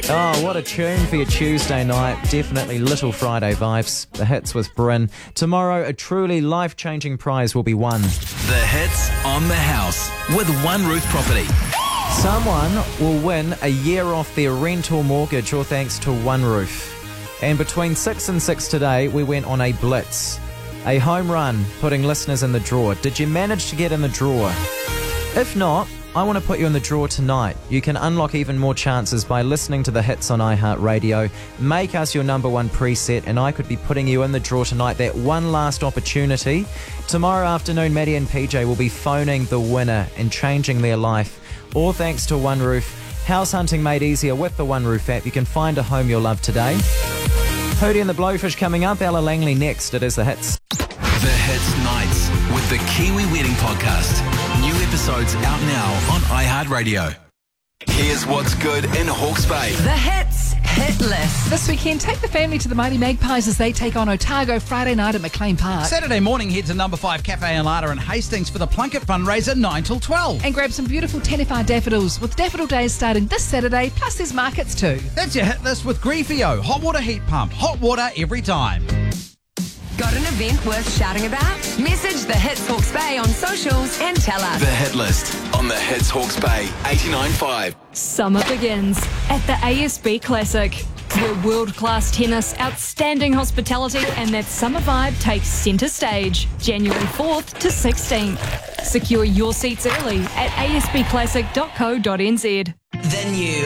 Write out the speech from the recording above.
Oh, what a tune for your Tuesday night. Definitely Little Friday vibes. The Hits with Bryn. Tomorrow, a truly life-changing prize will be won. The Hits on the House with One Roof Property. Someone will win a year off their rental mortgage, all thanks to One Roof. And between 6 and 6 today, we went on a blitz. A home run, putting listeners in the draw. Did you manage to get in the draw? If not, I want to put you in the draw tonight. You can unlock even more chances by listening to the Hits on iHeartRadio. Make us your number one preset, and I could be putting you in the draw tonight. That one last opportunity. Tomorrow afternoon, Maddie and PJ will be phoning the winner and changing their life. All thanks to One Roof. House hunting made easier with the One Roof app. You can find a home you'll love today. Hootie and the Blowfish coming up. Ella Langley next. It is the Hits. The Hits Nights with the Kiwi Wedding Podcast. New episodes out now on iHeartRadio. Here's what's good in Hawke's Bay. The Hits Hit List. This weekend, take the family to the Mighty Magpies as they take on Otago Friday night at McLean Park. Saturday morning, head to number 5 Cafe and Larder in Hastings for the Plunket fundraiser 9 till 12. And grab some beautiful Tenefar daffodils with Daffodil Days starting this Saturday, plus there's markets too. That's your hit list with Griefio. Hot water heat pump. Hot water every time. Got an event worth shouting about? Message the Hits Hawke's Bay on socials and tell us. The Hit List on the Hits Hawke's Bay 89.5. Summer begins at the ASB Classic, where world-class tennis, outstanding hospitality and that summer vibe takes centre stage, January 4th to 16th. Secure your seats early at asbclassic.co.nz. The new